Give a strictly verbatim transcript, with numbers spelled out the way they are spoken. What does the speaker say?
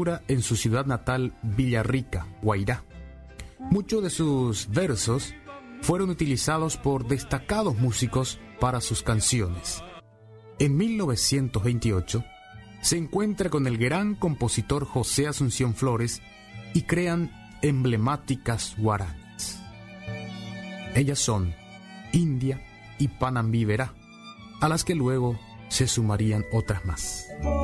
literatura en su ciudad natal, Villarrica, Guairá. Muchos de sus versos fueron utilizados por destacados músicos para sus canciones. En mil novecientos veintiocho se encuentra con el gran compositor José Asunción Flores y crean emblemáticas guaranas. Ellas son India y Panambi Verá, a las que luego se sumarían otras más.